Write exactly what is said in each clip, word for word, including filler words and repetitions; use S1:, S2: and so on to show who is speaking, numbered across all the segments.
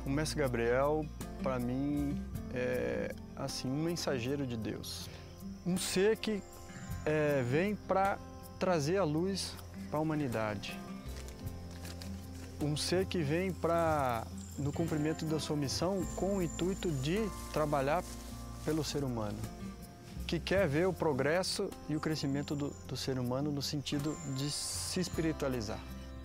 S1: O Mestre Gabriel, para mim, é assim, um mensageiro de Deus. Um ser que é, vem para trazer a luz para a humanidade. Um ser que vem para, no cumprimento da sua missão, com o intuito de trabalhar pelo ser humano, que quer ver o progresso e o crescimento do, do ser humano no sentido de se espiritualizar.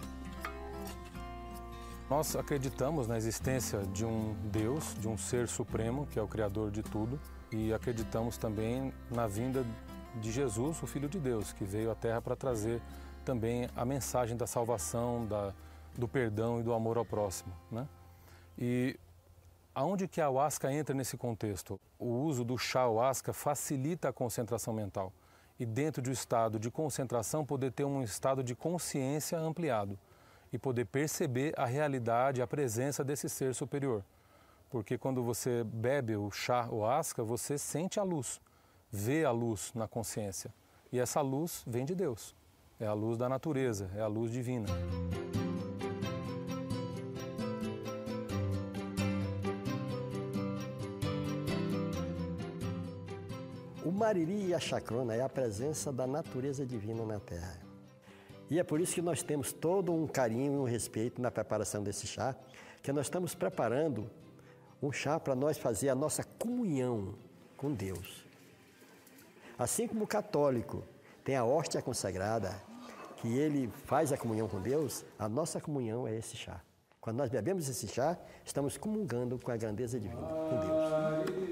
S2: Nós acreditamos na existência de um Deus, de um ser supremo, que é o Criador de tudo, e acreditamos também na vinda de Jesus, o Filho de Deus, que veio à Terra para trazer também a mensagem da salvação, da, do perdão e do amor ao próximo, né? E aonde que a ayahuasca entra nesse contexto? O uso do chá ayahuasca facilita a concentração mental e dentro do estado de concentração poder ter um estado de consciência ampliado e poder perceber a realidade, a presença desse ser superior. Porque quando você bebe o chá ayahuasca, você sente a luz, vê a luz na consciência. E essa luz vem de Deus, é a luz da natureza, é a luz divina.
S3: O mariri e a chacrona é a presença da natureza divina na Terra. E é por isso que nós temos todo um carinho e um respeito na preparação desse chá, que nós estamos preparando um chá para nós fazer a nossa comunhão com Deus. Assim como o católico tem a hóstia consagrada, que ele faz a comunhão com Deus, a nossa comunhão é esse chá. Quando nós bebemos esse chá, estamos comungando com a grandeza divina, com Deus.